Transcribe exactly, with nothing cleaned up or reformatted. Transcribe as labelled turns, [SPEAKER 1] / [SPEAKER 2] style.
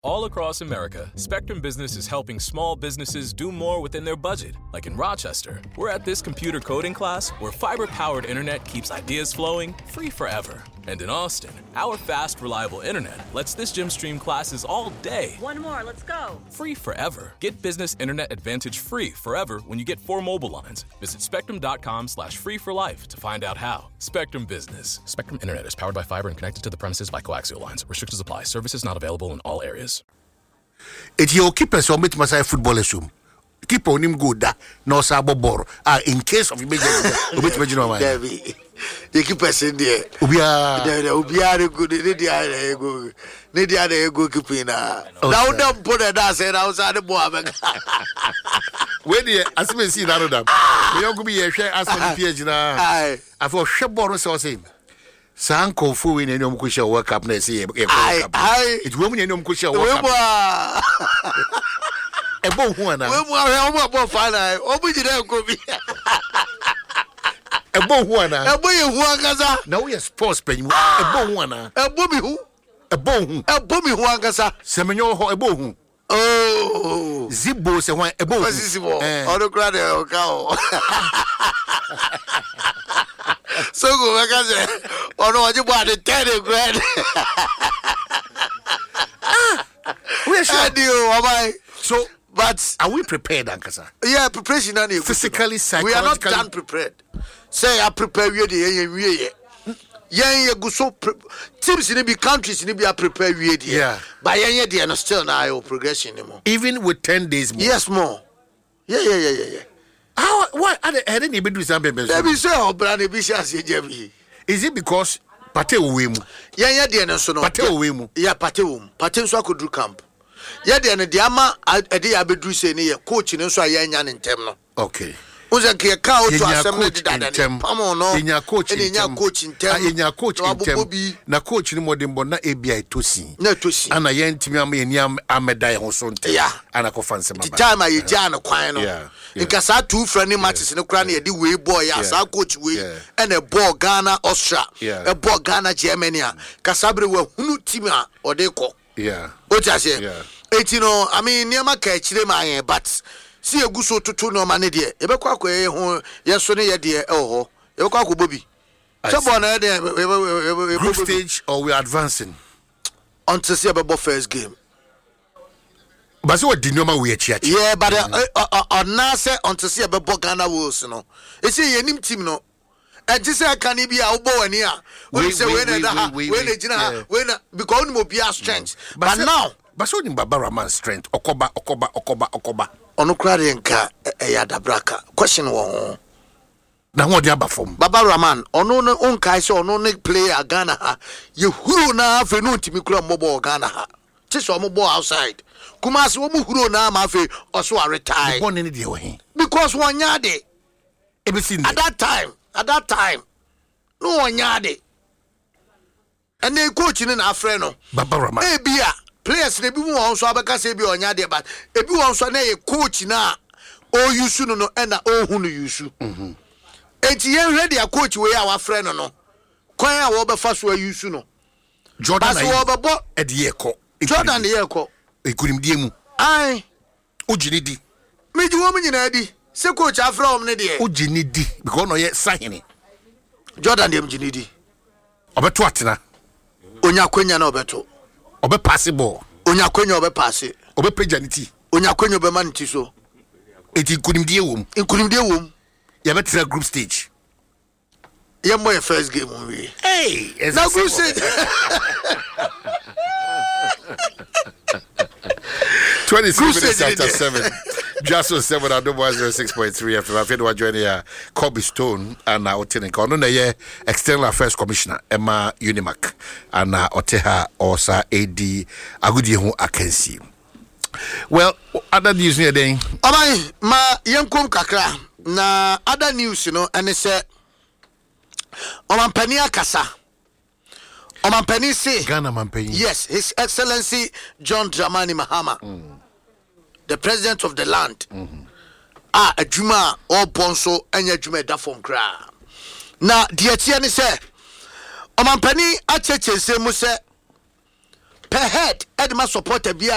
[SPEAKER 1] All across America, Spectrum Business is helping small businesses do more within their budget. Like in Rochester, we're at this computer coding class where fiber-powered internet keeps ideas flowing free forever. And in Austin, our fast, reliable internet lets this gym stream classes all day.
[SPEAKER 2] One more, let's go.
[SPEAKER 1] Free forever. Get business internet advantage free forever when you get four mobile lines. Visit spectrum.com slash free for life to find out how. Spectrum Business. Spectrum Internet is powered by fiber and connected to the premises by coaxial lines. Restrictions apply. Services not available in all areas.
[SPEAKER 3] It's your keeper so much masai football assume. Keep on him good that no sabo bor. Ah, in case of emergency, which imagine my
[SPEAKER 4] Debbie. You keep us in there.
[SPEAKER 3] Ubia,
[SPEAKER 4] Ubia, good, Nidia, go, Nidia, go, Kipina. Now, don't put a dance outside the boy.
[SPEAKER 3] When you as we see that of them, you could be a share as for the P H now. I for sure borrow sourcing. Sanko fu in any umkusha work up next year. It's women in umkusha work up. A bon one. We were more fun. Open it up, be a bon one. A boy whoagaza. Now we are sports penny. A bon one. A bobby who? A bon. A bobby who agaza. Semenyo ho a bon. Oh, Zibo se wan ebo.
[SPEAKER 4] Possible. Odo crowd e cow. So go agaza. Ono waje bo ade ten grand. We should do, why? So, but
[SPEAKER 3] are we prepared, Ankasa?
[SPEAKER 4] Yeah, preparation and
[SPEAKER 3] physically, psychologically.
[SPEAKER 4] We are not done prepared. Say I prepare you the yeah, yeah, go so teams in the countries in the prepare we
[SPEAKER 3] yeah.
[SPEAKER 4] But yeah, yeah, no still now progression anymore.
[SPEAKER 3] Even with ten days more.
[SPEAKER 4] Yes, more. Yeah, yeah, yeah, yeah, yeah.
[SPEAKER 3] How why I didn't even do something.
[SPEAKER 4] Let me say, oh, brother, be sure say Jerry.
[SPEAKER 3] Is it because Pate Uwemu?
[SPEAKER 4] Yeah, yeah, the no so no.
[SPEAKER 3] Pate Uwemu.
[SPEAKER 4] Yeah, Pate Uwemu. Pate so could do camp. Yeah, the the ama ade abedu say ne coach ne so ayan nya ntem no.
[SPEAKER 3] Okay.
[SPEAKER 4] Uza ke ka o to assembly dada ne.
[SPEAKER 3] Pamo no. Enya coach ntem.
[SPEAKER 4] Enya coach ntem.
[SPEAKER 3] Enya coach ntem. Na coach ni modembo na ebia etosi.
[SPEAKER 4] Na etosi.
[SPEAKER 3] Ana ye ntimi am ye ni ameda ye ho so ntem.
[SPEAKER 4] Yeah.
[SPEAKER 3] Ana ko fanse maba.
[SPEAKER 4] The time aye ja na kwan no.
[SPEAKER 3] Yeah.
[SPEAKER 4] Nka sa two friendly matches ne kra na ye di we boy ya sa coach we and a ball Ghana Austria. A ball Ghana Germany. Kasabre we hunu team a ode ko.
[SPEAKER 3] Yeah.
[SPEAKER 4] O ta say.
[SPEAKER 3] Yeah.
[SPEAKER 4] Eti no, I mean, near my catching my but see a guso to two no man, dear. Ebe kwa kwe ho, yes, one ye dear, oh, you call Bobby. Someone there,
[SPEAKER 3] group stage or we're advancing
[SPEAKER 4] until see about first game.
[SPEAKER 3] But what did no we chat?
[SPEAKER 4] Yeah, but on Nasa until see about Ghana Wilson. No, it's a nim team, no. And just say, can it be our boy and here? When say when when when because no be our strength. But now.
[SPEAKER 3] But so in Barbara man strength okoba okoba okoba okoba
[SPEAKER 4] ono krade nka eya dabraka question won
[SPEAKER 3] na ho de aba form
[SPEAKER 4] Barbara man ono no onkai se ono ne player Ghana ha ye huru na afi no ntimi kura mbobo Ghana ha ti so mo ball outside kuma se wo mu huru na ma afi oso a retire
[SPEAKER 3] born in the way
[SPEAKER 4] because one yade
[SPEAKER 3] everything
[SPEAKER 4] at that time at that time no one yade and the coach ni na afre no
[SPEAKER 3] Barbara man
[SPEAKER 4] e bia players ne bi mu won so abeka se bi onya de but e bi won so na ye coach na o yusu no no e na o hu no yusu mhm enti ye ready a coach we a wa frɛ no no kwan a wo be fa so a yusu no
[SPEAKER 3] Jordan
[SPEAKER 4] na wo be bo
[SPEAKER 3] e de ye kɔ
[SPEAKER 4] Jordan de ye kɔ
[SPEAKER 3] e kunim die mu
[SPEAKER 4] ai
[SPEAKER 3] o gini di
[SPEAKER 4] me ji wo mu nyina di se coach afra om ne de
[SPEAKER 3] o gini di because no ye sahene
[SPEAKER 4] Jordan de gini di
[SPEAKER 3] obeto atena
[SPEAKER 4] onya kwanya na obeto
[SPEAKER 3] obe possible
[SPEAKER 4] onya kwenya obe passe
[SPEAKER 3] obe prejanity
[SPEAKER 4] onya kwenya obe manti so
[SPEAKER 3] eti kunimdie wom
[SPEAKER 4] kunimdie wom
[SPEAKER 3] ya betra group stage
[SPEAKER 4] ya mo first game we
[SPEAKER 3] hey
[SPEAKER 4] na group stage
[SPEAKER 3] twenty-six minutes after seven just on seven at one oh six point three F M. I feel we're joining here Kobe Stone and now Otenika ono na ye external affairs commissioner Emma Unimac and na Oteha Osa A D agudie ho akansi. Well, other news here then.
[SPEAKER 4] Amai ma yenkom kakra na other news you know and say Omampani akasa. Omampani say
[SPEAKER 3] Ghana Mampani.
[SPEAKER 4] Yes, His Excellency John Dramani Mahama. Mm. The president of the land. Mm-hmm. Ah, a juma or bonso and a juma da from gra. Now, dear Tiani say, Omampani, I check say, per head, Edma support a